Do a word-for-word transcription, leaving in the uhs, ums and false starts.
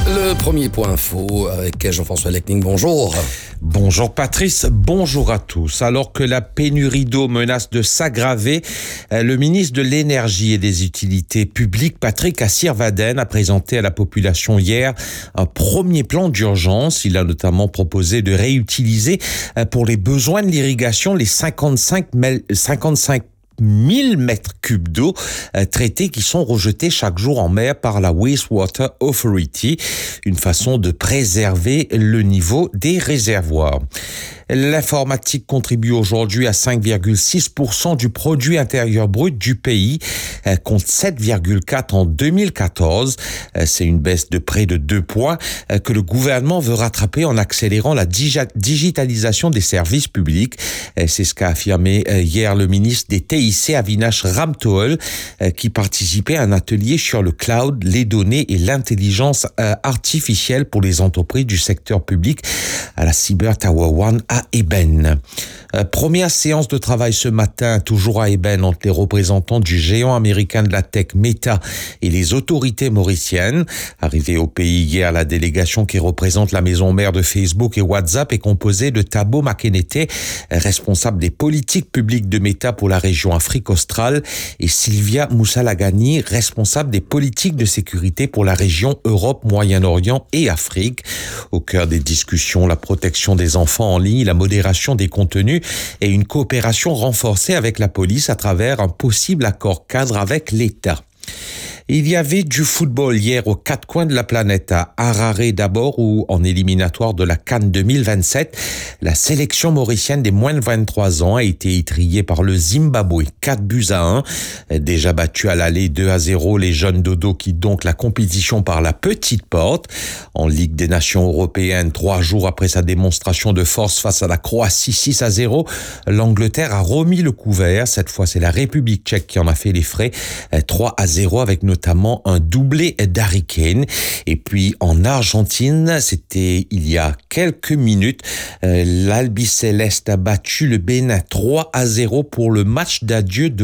Le premier point info avec Jean-François Lecning. Bonjour. Bonjour Patrice, bonjour à tous. Alors que la pénurie d'eau menace de s'aggraver, le ministre de l'Énergie et des Utilités publiques, Patrick Assir-Vadene, a présenté à la population hier un premier plan d'urgence. Il a notamment proposé de réutiliser pour les besoins de l'irrigation les cinquante-cinq mille mètres cubes d'eau euh, traités qui sont rejetés chaque jour en mer par la Wastewater Authority, une façon de préserver le niveau des réservoirs. L'informatique contribue aujourd'hui à cinq virgule six pour cent du produit intérieur brut du pays, euh, contre sept virgule quatre en deux mille quatorze. Euh, c'est une baisse de près de deux points euh, que le gouvernement veut rattraper en accélérant la digi- digitalisation des services publics. Euh, c'est ce qu'a affirmé euh, hier le ministre des T I C, Avinash Ramtoohl, euh, qui participait à un atelier sur le cloud, les données et l'intelligence euh, artificielle pour les entreprises du secteur public à la Cyber Tower One à Eben. Euh, première séance de travail ce matin, toujours à Eben, entre les représentants du géant américain de la tech Meta et les autorités mauriciennes. Arrivée au pays hier, la délégation qui représente la maison mère de Facebook et WhatsApp est composée de Thabo Makenete, responsable des politiques publiques de Meta pour la région Afrique australe, et Sylvia Moussalagani, responsable des politiques de sécurité pour la région Europe, Moyen-Orient et Afrique. Au cœur des discussions, la protection des enfants en ligne, la modération des contenus et une coopération renforcée avec la police à travers un possible accord cadre avec l'État. Il y avait du football hier aux quatre coins de la planète, à Harare d'abord, où en éliminatoire de la CAN deux mille vingt-sept, la sélection mauricienne des moins de vingt-trois ans a été étrillée par le Zimbabwe, quatre buts à un. Déjà battu à l'aller deux à zéro, les jeunes dodo quittent donc la compétition par la petite porte. En Ligue des Nations européennes, trois jours après sa démonstration de force face à la Croatie six à zéro, l'Angleterre a remis le couvert. Cette fois, c'est la République tchèque qui en a fait les frais, trois à zéro, avec notamment un doublé d'Harry Kane. Et puis en Argentine, c'était il y a quelques minutes, euh, l'Albiceleste a battu le Bénin trois à zéro pour le match d'adieu de